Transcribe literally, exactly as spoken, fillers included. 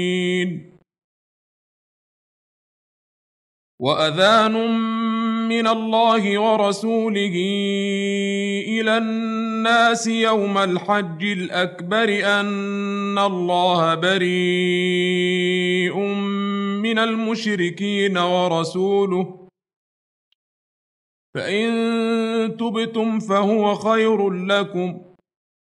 وأذان من الله ورسوله إلى الناس يوم الحج الأكبر أن الله بريء من المشركين ورسوله فإن تبتم فهو خير لكم